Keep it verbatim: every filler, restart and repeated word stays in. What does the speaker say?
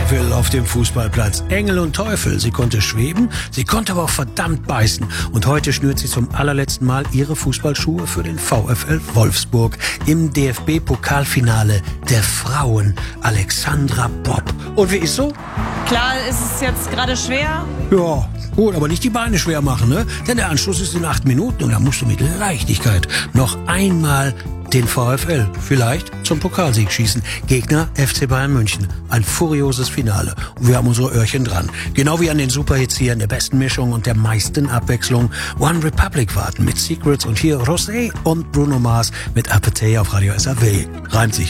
Devil auf dem Fußballplatz. Engel und Teufel. Sie konnte schweben, sie konnte aber auch verdammt beißen. Und heute schnürt sie zum allerletzten Mal ihre Fußballschuhe für den VfL Wolfsburg im D F B-Pokalfinale der Frauen. Alexandra Popp. Und wie ist so? Klar ist es jetzt gerade schwer. Ja, gut, aber nicht die Beine schwer machen, ne? Denn der Anschluss ist in acht Minuten und da musst du mit Leichtigkeit noch einmal den VfL vielleicht zum Pokalsieg schießen. Gegner F C Bayern München. Ein furioses Finale. Und wir haben unsere Öhrchen dran. Genau wie an den Superhits hier in der besten Mischung und der meisten Abwechslung. One Republic warten mit Secrets und hier Rosé und Bruno Mars mit Appetite auf Radio S R W. Reimt sich.